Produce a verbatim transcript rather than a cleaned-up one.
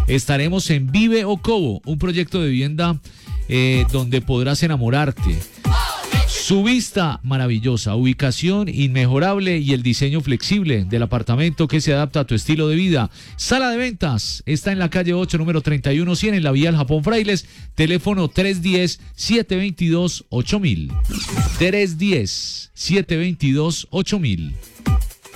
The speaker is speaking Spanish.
Estaremos en Vive Ocobo, un proyecto de vivienda eh, donde podrás enamorarte. Su vista maravillosa, ubicación inmejorable y el diseño flexible del apartamento que se adapta a tu estilo de vida. Sala de ventas está en la calle ocho, número treinta y uno cien, en la vía del Japón Frailes. Teléfono tres uno cero, siete dos dos, ocho mil. tres uno cero, siete dos dos, ocho mil.